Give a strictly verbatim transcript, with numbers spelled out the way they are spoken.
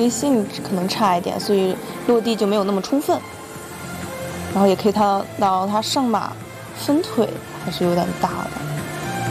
力性可能差一点，所以落地就没有那么充分。然后也可以看到他上马分腿还是有点大的。